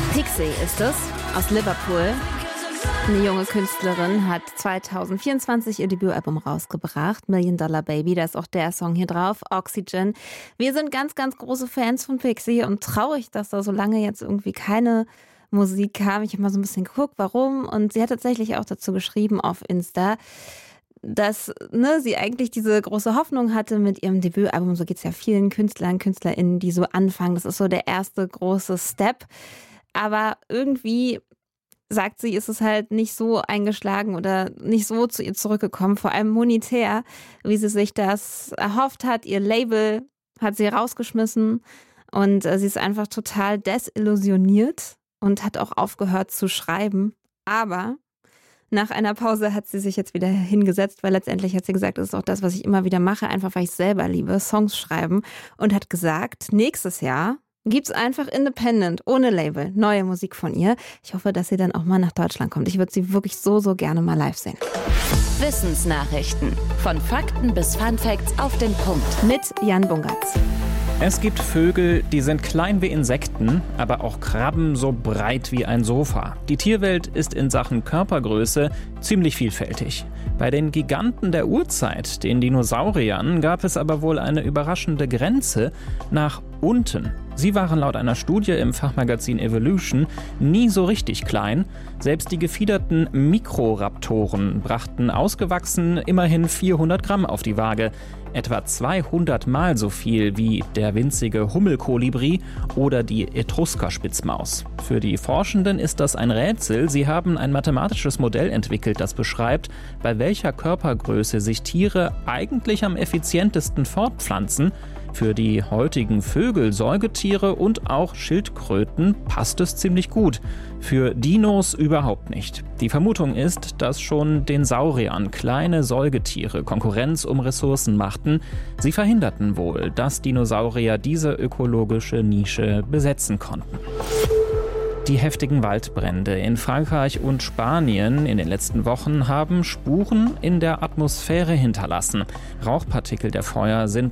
Pixie ist es, aus Liverpool. Eine junge Künstlerin hat 2024 ihr Debütalbum rausgebracht, $1 Million Baby, da ist auch der Song hier drauf, Oxygen. Wir sind ganz, ganz große Fans von Pixie und traurig, dass da so lange jetzt irgendwie keine Musik kam. Ich habe mal so ein bisschen geguckt, warum, und sie hat tatsächlich auch dazu geschrieben auf Insta, dass sie eigentlich diese große Hoffnung hatte mit ihrem Debütalbum. So geht es ja vielen Künstlern, KünstlerInnen, die so anfangen. Das ist so der erste große Step. Aber irgendwie, sagt sie, ist es halt nicht so eingeschlagen oder nicht so zu ihr zurückgekommen, vor allem monetär, wie sie sich das erhofft hat. Ihr Label hat sie rausgeschmissen und sie ist einfach total desillusioniert und hat auch aufgehört zu schreiben. Aber nach einer Pause hat sie sich jetzt wieder hingesetzt, weil letztendlich hat sie gesagt, das ist auch das, was ich immer wieder mache, einfach weil ich es selber liebe, Songs schreiben, und hat gesagt, nächstes Jahr gibt's einfach independent, ohne Label, neue Musik von ihr. Ich hoffe, dass sie dann auch mal nach Deutschland kommt. Ich würde sie wirklich so, so gerne mal live sehen. Wissensnachrichten. Von Fakten bis Funfacts auf den Punkt. Mit Jan Bungartz. Es gibt Vögel, die sind klein wie Insekten, aber auch Krabben so breit wie ein Sofa. Die Tierwelt ist in Sachen Körpergröße ziemlich vielfältig. Bei den Giganten der Urzeit, den Dinosauriern, gab es aber wohl eine überraschende Grenze nach unten. Sie waren laut einer Studie im Fachmagazin Evolution nie so richtig klein. Selbst die gefiederten Mikroraptoren brachten ausgewachsen immerhin 400 Gramm auf die Waage. Etwa 200 Mal so viel wie der winzige Hummelkolibri oder die Etruskerspitzmaus. Für die Forschenden ist das ein Rätsel. Sie haben ein mathematisches Modell entwickelt, das beschreibt, bei welcher Körpergröße sich Tiere eigentlich am effizientesten fortpflanzen. Für die heutigen Vögel, Säugetiere und auch Schildkröten passt es ziemlich gut. Für Dinos überhaupt nicht. Die Vermutung ist, dass schon den Sauriern kleine Säugetiere Konkurrenz um Ressourcen machten. Sie verhinderten wohl, dass Dinosaurier diese ökologische Nische besetzen konnten. Die heftigen Waldbrände in Frankreich und Spanien in den letzten Wochen haben Spuren in der Atmosphäre hinterlassen. Rauchpartikel der Feuer sind